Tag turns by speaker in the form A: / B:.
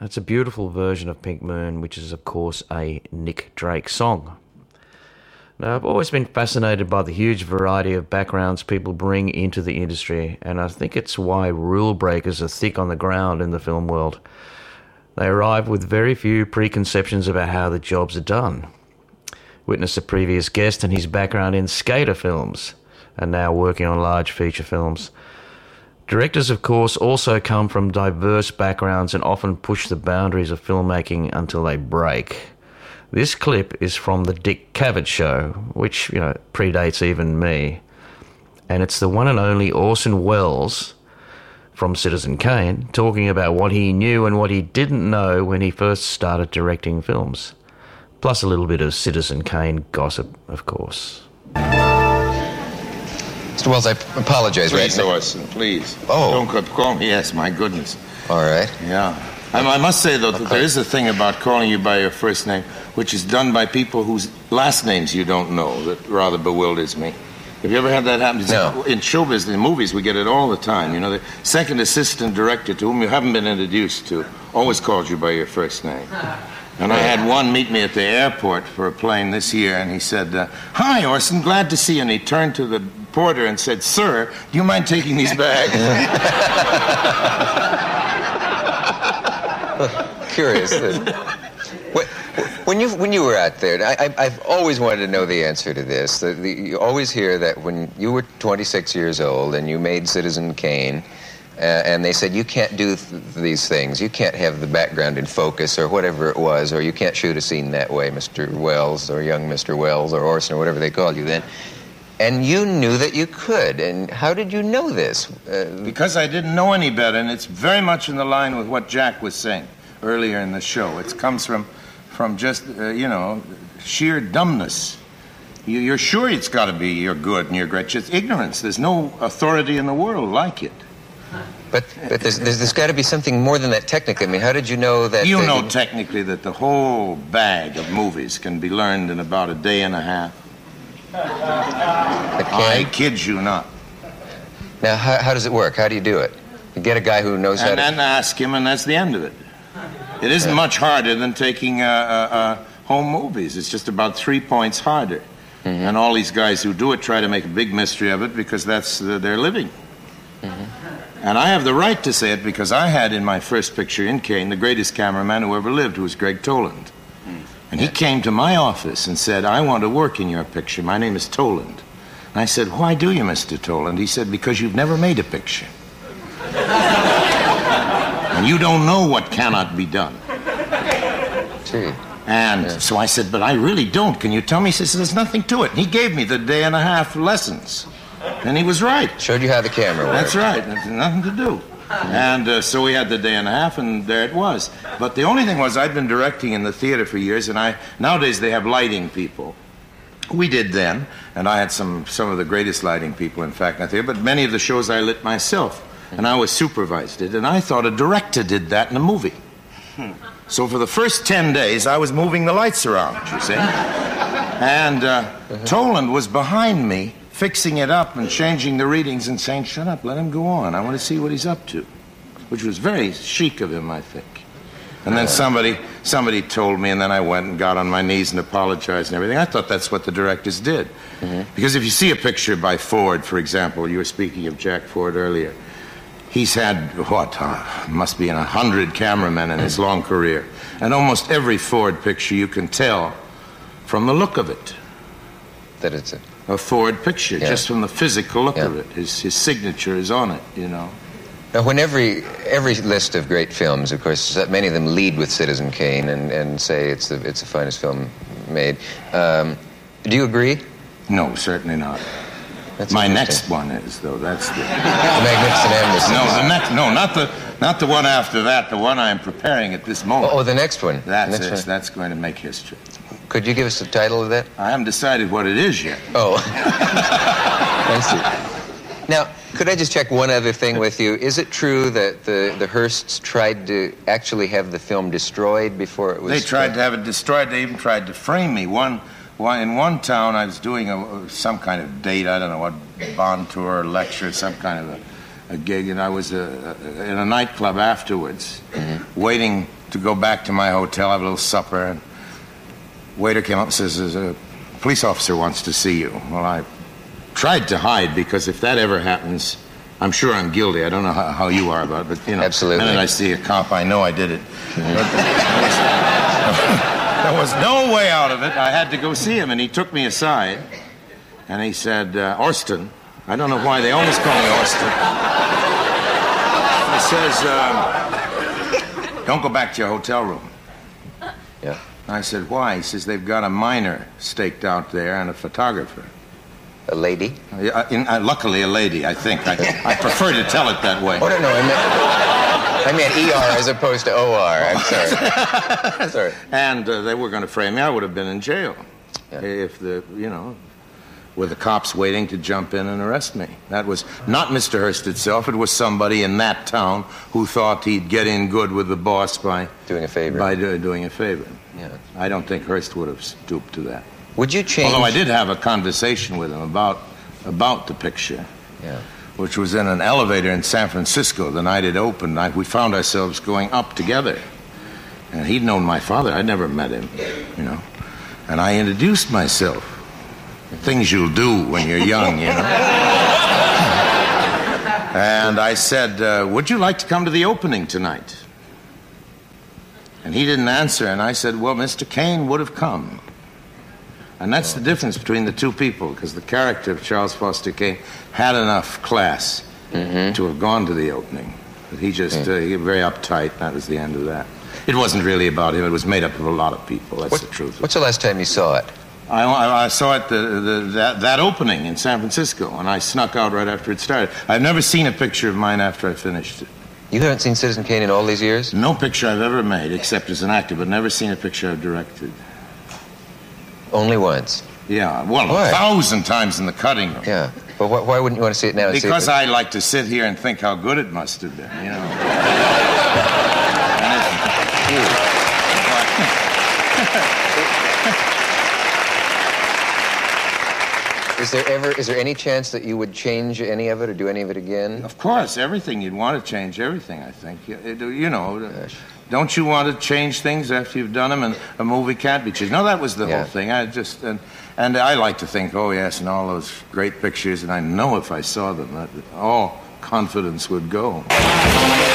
A: It's a beautiful version of Pink Moon, which is, of course, a Nick Drake song. Now, I've always been fascinated by the huge variety of backgrounds people bring into the industry, and I think it's why rule breakers are thick on the ground in the film world. They arrive with very few preconceptions about how the jobs are done. Witness a previous guest and his background in skater films, and now working on large feature films. Directors, of course, also come from diverse backgrounds and often push the boundaries of filmmaking until they break. This clip is from The Dick Cavett Show, which, predates even me. And it's the one and only Orson Welles from Citizen Kane talking about what he knew and what he didn't know when he first started directing films. Plus a little bit of Citizen Kane gossip, of course.
B: Mr. Welles, I apologize.
C: Please, Orson, please.
B: Oh.
C: Don't call me. Yes, my goodness.
B: All right.
C: Yeah. I must say, though, that there is a thing about calling you by your first name, which is done by people whose last names you don't know, that rather bewilders me. Have you ever had that happen?
B: No.
C: In show business, in movies, we get it all the time. The second assistant director to whom you haven't been introduced to always calls you by your first name. And I had one meet me at the airport for a plane this year, and he said, "Hi, Orson, glad to see you." And he turned to the porter and said, "Sir, do you mind taking these bags?"
B: Curious. When you were out there, I've always wanted to know the answer to this. You always hear that when you were 26 years old and you made Citizen Kane, and they said, you can't do these things. You can't have the background in focus or whatever it was, or you can't shoot a scene that way, Mr. Welles, or young Mr. Welles, or Orson, or whatever they called you then. And you knew that you could. And how did you know this?
C: Because I didn't know any better, and it's very much in the line with what Jack was saying earlier in the show. It comes from just, sheer dumbness. You're sure it's got to be you're good and you're great. It's ignorance. There's no authority in the world like it.
B: But there's got to be something more than that technically. I mean, how did you know that...
C: You know technically that the whole bag of movies can be learned in about a day and a half. I kid you not.
B: Now, how does it work? How do you do it? You get a guy who knows how to...
C: And ask him, and that's the end of it. It isn't much harder than taking home movies. It's just about 3 points harder. Mm-hmm. And all these guys who do it try to make a big mystery of it because that's their living. Mm-hmm. And I have the right to say it because I had in my first picture in Kane the greatest cameraman who ever lived, who was Greg Toland. And he came to my office and said, "I want to work in your picture. My name is Toland." And I said, "Why do you, Mr. Toland?" He said, "Because you've never made a picture. And you don't know what cannot be done."
B: Gee.
C: And so I said, "But I really don't. Can you tell me?" He says, "There's nothing to it." And he gave me the day and a half lessons. And he was right.
B: Showed you how the camera worked.
C: That's right. There's nothing to do. And so we had the day and a half, and there it was. But the only thing was, I'd been directing in the theater for years, and nowadays they have lighting people. We did then, and I had some of the greatest lighting people, in fact, in the theater, but many of the shows I lit myself, and I was supervised it, and I thought a director did that in a movie. So for the first 10 days, I was moving the lights around, you see. And Toland was behind me, fixing it up and changing the readings and saying, "Shut up, let him go on. I want to see what he's up to," which was very chic of him, I think. And then somebody told me, and then I went and got on my knees and apologized and everything. I thought that's what the directors did. Mm-hmm. Because if you see a picture by Ford, for example, you were speaking of Jack Ford earlier, he's had, must be 100 cameramen in his long career. And almost every Ford picture you can tell from the look of it.
B: That it's
C: a Ford picture, just from the physical look of it. His signature is on it,
B: Now, when every list of great films, of course, many of them lead with Citizen Kane and say it's the finest film made. Do you agree?
C: No, certainly not. My next one is, though. That's the
B: Magnificent Ambersons.
C: Not the one after that. The one I'm preparing at this moment.
B: Oh, the next one.
C: That's going to make history.
B: Could you give us the title of that?
C: I haven't decided what it is yet.
B: Oh. I see. Now, could I just check one other thing with you? Is it true that the Hearsts tried to actually have the film destroyed before it was...
C: They tried to have it destroyed. They even tried to frame me. In one town, I was doing some kind of date, I don't know what, bond tour or lecture, some kind of a gig, and I was in a nightclub afterwards, waiting to go back to my hotel, have a little supper, and waiter came up and says, "There's a police officer wants to see you." Well, I tried to hide, because if that ever happens, I'm sure I'm guilty. I don't know how you are about it, but, you know.
B: Absolutely.
C: The minute I see a cop, I know I did it. But there was no way out of it. I had to go see him, and he took me aside, and he said, "Orston." I don't know why they always call me Orston. He says, "Don't go back to your hotel room."
B: Yeah.
C: I said, "Why?" He says, "They've got a miner staked out there and a photographer."
B: A lady?
C: Luckily, a lady, I think. I prefer to tell it that way.
B: Oh, no, I meant ER as opposed to OR. I'm sorry. Sorry.
C: And they were going to frame me. I would have been in jail if with the cops waiting to jump in and arrest me. That was not Mr. Hearst itself. It was somebody in that town who thought he'd get in good with the boss by
B: doing a favor.
C: Doing a favor.
B: Yeah.
C: I don't think Hearst would have stooped to that.
B: Would you change?
C: Although I did have a conversation with him about the picture, which was in an elevator in San Francisco the night it opened. We found ourselves going up together, and he'd known my father. I'd never met him, you know, and I introduced myself. Things you'll do when you're young, you know. And I said, "Would you like to come to the opening tonight?" And he didn't answer, and I said, "Well, Mr. Kane would have come." And that's the difference between the two people, because the character of Charles Foster Kane had enough class to have gone to the opening. But he just, he was very uptight, and that was the end of that. It wasn't really about him. It was made up of a lot of people. That's the truth.
B: What's the last time you saw it?
C: I saw it that opening in San Francisco, and I snuck out right after it started. I've never seen a picture of mine after I finished it.
B: You haven't seen Citizen Kane in all these years?
C: No picture I've ever made, except as an actor, but never seen a picture I've directed.
B: Only once?
C: Yeah, well,
B: Why?
C: 1,000 times in the cutting room.
B: Yeah, but why wouldn't you want to see it now?
C: Because I like to sit here and think how good it must have been, you know.
B: Is there any chance that you would change any of it or do any of it again?
C: Of course, everything. You'd want to change everything, I think. You know, don't you want to change things after you've done them? And a movie can't be changed. No, that was the whole thing. And I like to think, oh, yes, and all those great pictures, and I know if I saw them, all confidence would go.